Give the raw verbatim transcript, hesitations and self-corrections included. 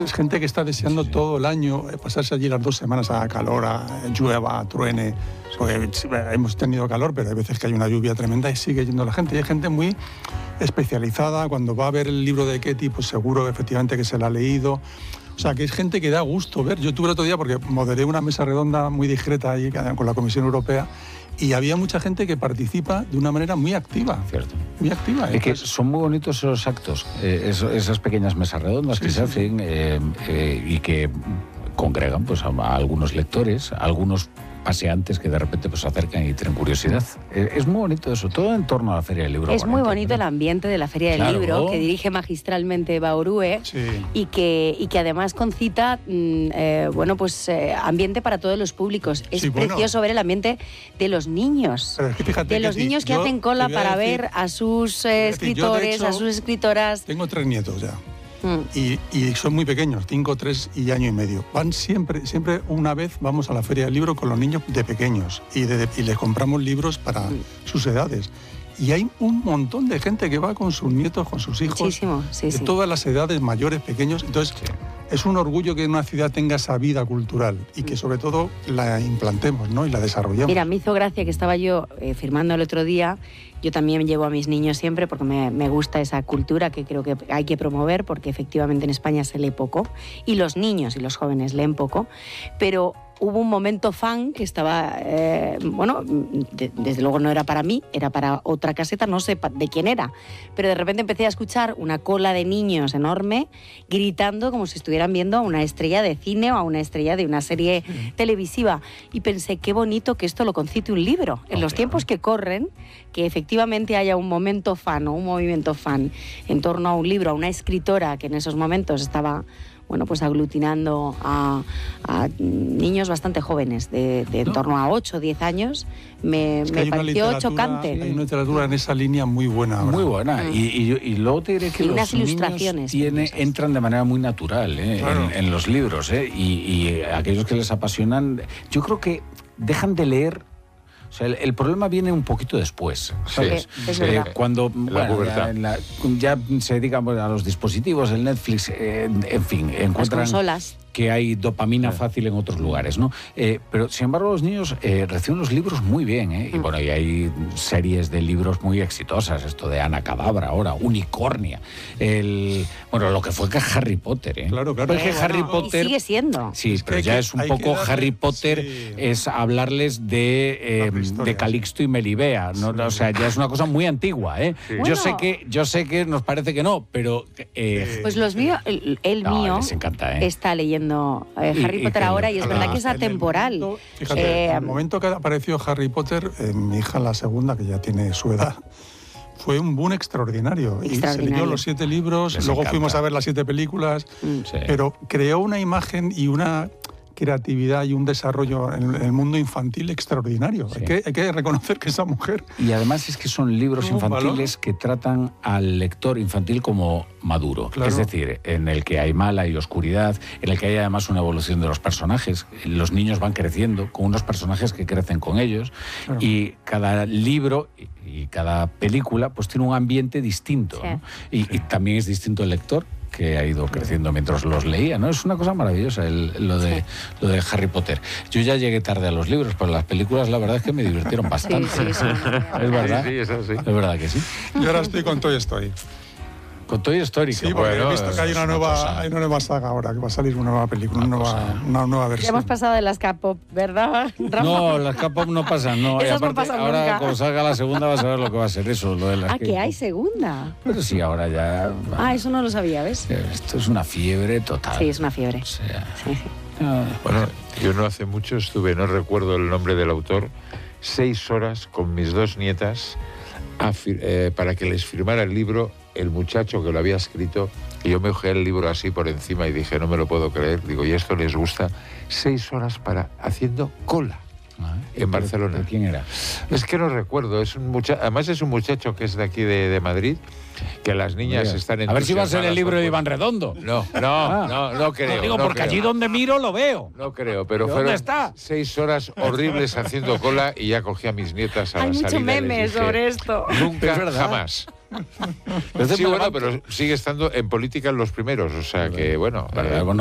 Es gente que está deseando sí, sí. todo el año pasarse allí las dos semanas a calor, a llueva, a truene, porque hemos tenido calor, pero hay veces que hay una lluvia tremenda y sigue yendo la gente. Y hay gente muy especializada, cuando va a ver el libro de Ketty, pues seguro efectivamente que se la ha leído. O sea, que es gente que da gusto ver. Yo tuve el otro día, porque moderé una mesa redonda muy discreta ahí con la Comisión Europea, y había mucha gente que participa de una manera muy activa. Cierto. Muy activa. Es que son muy bonitos esos actos, eh, esos, esas pequeñas mesas redondas sí, que sí. se hacen eh, eh, y que congregan pues, a, a algunos lectores, a algunos paseantes que de repente pues, se acercan y tienen curiosidad. Eh, es muy bonito eso, todo en torno a la Feria del Libro. Es muy bonito el ambiente de la Feria del claro. Libro, que dirige magistralmente Eva Orue, sí. y, que, y que además concita eh, bueno, pues, eh, ambiente para todos los públicos. Es sí, precioso bueno. ver el ambiente de los niños, Pero es que fíjate, de los Ketty, niños que hacen cola para decir, ver a sus eh, escritores, decir, hecho, a sus escritoras. Tengo tres nietos ya. Mm. Y, y son muy pequeños, cinco, tres y año y medio. Van siempre, siempre una vez vamos a la Feria del Libro con los niños de pequeños y, de, y les compramos libros para mm. sus edades. Y hay un montón de gente que va con sus nietos, con sus hijos, Muchísimo, sí, de sí. todas las edades, mayores, pequeños. Entonces, sí. es un orgullo que una ciudad tenga esa vida cultural y que sobre todo la implantemos, ¿no? Y la desarrollemos. Mira, me hizo gracia que estaba yo eh, firmando el otro día. Yo también llevo a mis niños siempre porque me, me gusta esa cultura que creo que hay que promover, porque efectivamente en España se lee poco y los niños y los jóvenes leen poco, pero hubo un momento fan que estaba, eh, bueno, de, desde luego no era para mí, era para otra caseta, no sé de quién era, pero de repente empecé a escuchar una cola de niños enorme gritando como si estuvieran viendo a una estrella de cine o a una estrella de una serie sí. televisiva, y pensé, qué bonito que esto lo concite un libro, en oh, los claro. tiempos que corren, que efectivamente haya un momento fan o un movimiento fan en torno a un libro, a una escritora que en esos momentos estaba, bueno, pues aglutinando a, a niños bastante jóvenes, de, de en ¿no? torno a ocho o diez años, me, me pareció chocante. Hay una literatura en esa línea muy buena ahora. Muy buena, mm. y, y, y luego te diré que y los unas ilustraciones niños tiene, entran de manera muy natural ¿eh? claro. en, en los libros, ¿eh? y, y aquellos que les apasionan, yo creo que dejan de leer. O sea, el, el problema viene un poquito después, ¿sabes? Sí, es eh, cuando bueno, la ya, la, ya se dedican a los dispositivos, el Netflix, eh, en fin, encuentran las consolas. Que hay dopamina fácil en otros lugares, ¿no? Eh, pero, sin embargo, los niños eh, reciben los libros muy bien, ¿eh? Y bueno, y hay series de libros muy exitosas, esto de Ana Cadabra ahora, Unicornia, el, bueno, lo que fue que Harry Potter, ¿eh? Claro, claro. Porque eh, Harry bueno, Potter... Y sigue siendo. Sí, es pero que ya que, es un poco darle, Harry Potter, sí. es hablarles de, eh, de Calixto y Melibea, ¿no? Sí. O sea, ya es una cosa muy antigua, ¿eh? Sí. Yo, bueno, sé que, yo sé que nos parece que no, pero... Eh, pues los míos, el, el no, mío les encanta, ¿eh? está leyendo eh, Harry y, Potter y ahora y es verdad que es atemporal. Momento, fíjate, eh, en el momento que apareció Harry Potter, eh, mi hija, la segunda, que ya tiene su edad, fue un boom extraordinario. extraordinario. Y se leyó los siete libros, Les luego encanta. fuimos a ver las siete películas, Mm. Sí. pero creó una imagen y una creatividad y un desarrollo en el mundo infantil extraordinario. Sí. Hay, que, hay que reconocer que esa mujer... Y además es que son libros ¿Tuvo un infantiles que tratan al lector infantil como maduro. Claro. Es decir, en el que hay mala y oscuridad, en el que hay además una evolución de los personajes. Los niños van creciendo con unos personajes que crecen con ellos. Claro. Y cada libro y cada película pues tiene un ambiente distinto. Sí. ¿no? Y, y también es distinto el lector, que ha ido creciendo mientras los leía, ¿no? Es una cosa maravillosa el, lo, de, sí. lo de Harry Potter. Yo ya llegué tarde a los libros, pero las películas la verdad es que me divirtieron bastante. Sí, sí, sí. Es verdad. Sí, sí, eso sí. Es verdad que sí. Yo ahora estoy con Toy Story. Con Toy Story. Sí, porque bueno, he visto que hay una, una nueva, cosa. hay una nueva saga ahora, que va a salir una nueva película, una, Una nueva, una nueva Ya versión. hemos pasado de las K-pop, ¿verdad, Rafa? No, las K-pop no pasan, no. Y Esas no aparte, pasan ahora nunca. cuando salga la segunda vas a ver lo que va a ser eso, lo de las Ah, que hay segunda. Pero sí, ahora ya... Ah, eso no lo sabía, ¿ves? Esto es una fiebre total. Sí, es una fiebre. O sea, Sí, sí. ah, Bueno, yo no hace mucho estuve, no recuerdo el nombre del autor, seis horas con mis dos nietas a fir- eh, para que les firmara el libro el muchacho que lo había escrito, y yo me ojé el libro así por encima y dije, no me lo puedo creer, digo, ¿y esto les gusta? Seis horas para haciendo cola ah, en Barcelona. ¿De quién era? Es que no recuerdo, es un mucha- además es un muchacho que es de aquí de, de Madrid, que las niñas Mira, están en... a ver si va a ser el libro de Iván Redondo. No, no, Ah. no, no creo. No, digo, no porque creo. allí donde miro lo veo. No creo, pero ¿Dónde fueron está? seis horas horribles haciendo cola y ya cogí a mis nietas a Hay la mucho salida y les meme dije, sobre esto. Nunca, Es verdad. jamás. Entonces Sí, me bueno, levanto- pero sigue estando en política en los primeros, o sea que, bueno... Pero, eh, bueno,